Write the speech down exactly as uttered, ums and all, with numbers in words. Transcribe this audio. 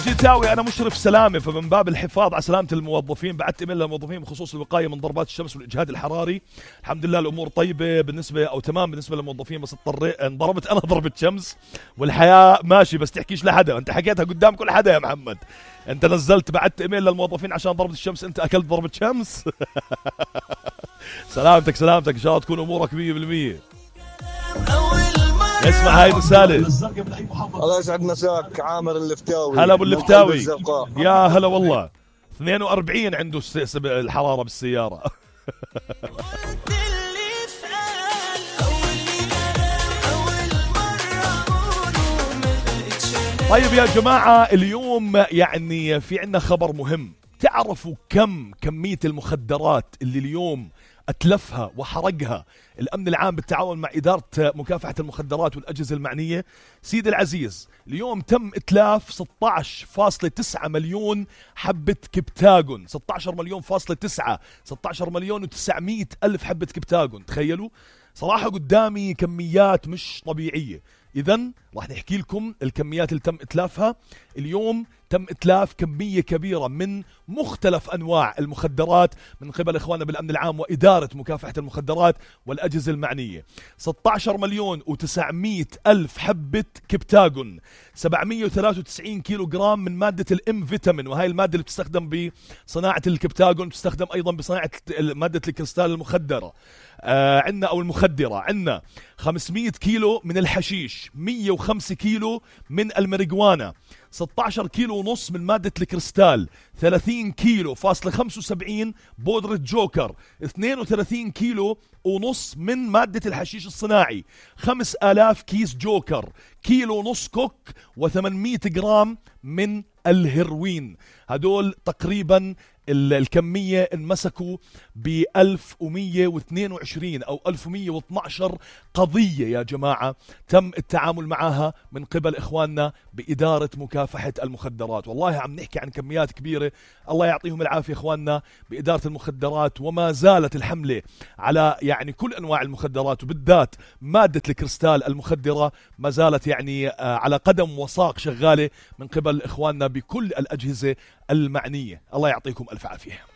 جيتاوي أنا مشرف سلامة، فمن باب الحفاظ على سلامة الموظفين بعثت إيميل للموظفين بخصوص الوقاية من ضربات الشمس والإجهاد الحراري. الحمد لله الأمور طيبة بالنسبة أو تمام بالنسبة للموظفين، بس اضطريت انضربت أنا ضربة شمس والحياة ماشي، بس تحكيش لحدا. أنت حكيتها قدام كل حدا يا محمد. أنت نزلت بعثت إيميل للموظفين عشان ضربة الشمس، أنت أكلت ضربة شمس. سلامتك سلامتك، إن شاء الله تكون أمورك مية بالمية. اسمع هاي رسالة. الله يسعد مساك عامر اللفتاوي. هلا ابو اللفتاوي، يا هلا والله. اثنين وأربعين عنده الحرارة بالسيارة. طيب يا جماعة، اليوم يعني في عنا خبر مهم. تعرفوا كم كمية المخدرات اللي اليوم أتلفها وحرقها الأمن العام بالتعاون مع إدارة مكافحة المخدرات والأجهزة المعنية؟ سيد العزيز، اليوم تم إتلاف ستة عشر فاصلة تسعة مليون حبة كبتاغون. ستة عشر مليون فاصلة تسعة، ستة عشر مليون وتسعمية ألف حبة كبتاغون. تخيلوا صراحة قدامي كميات مش طبيعية. إذن راح نحكي لكم الكميات اللي تم إتلافها. اليوم تم إتلاف كمية كبيرة من مختلف أنواع المخدرات من قبل إخواننا بالأمن العام وإدارة مكافحة المخدرات والأجهزة المعنية. ستة عشر مليون وتسعمية ألف حبة كبتاغون، سبعمية وثلاثة وتسعين كيلو جرام من مادة الام فيتامين، وهي المادة اللي بتستخدم بصناعة الكبتاغون، بتستخدم أيضا بصناعة مادة الكريستال المخدرة آه عندنا أو المخدرة. عندنا خمسمية كيلو من الحشيش، مية وخمسة كيلو من الماريجوانا، ستة عشر كيلو ونص من مادة الكريستال، ثلاثين كيلو فاصلة خمسة وسبعين بودرة جوكر، اثنين وثلاثين كيلو ونص من مادة الحشيش الصناعي، خمس آلاف كيس جوكر، كيلو ونص كوك، وثمانمية جرام من الهيروين. هدول تقريبا الكمية انمسكوا ب ألف ومية واثنين وعشرين أو ألف ومية واثني عشر قضية يا جماعة تم التعامل معها من قبل إخواننا بإدارة مكافحة المخدرات. والله عم نحكي عن كميات كبيرة. الله يعطيهم العافية إخواننا بإدارة المخدرات، وما زالت الحملة على يعني كل أنواع المخدرات وبالذات مادة الكريستال المخدرة ما زالت يعني على قدم وساق شغالة من قبل إخواننا بكل الأجهزة المعنية. الله يعطيكم ألف عافية.